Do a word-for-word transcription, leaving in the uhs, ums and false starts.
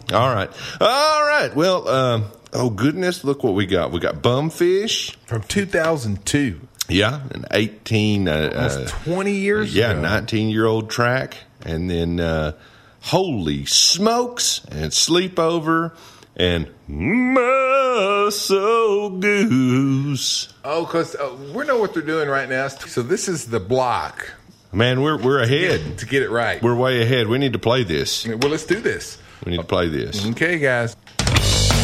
All right. All right. Well, um, oh, goodness. Look what we got. We got Bumfish. From two thousand two. Yeah. An eighteen. Uh, Almost uh, twenty years yeah, ago. nineteen-year-old track. And then uh, Holy Smokes and Sleepover and Muscle Goose. Oh, because uh, we know what they're doing right now. So this is the block. Man, we're we're ahead. To get it right. We're way ahead. We need to play this. Well, let's do this. We need to play this. Okay, guys.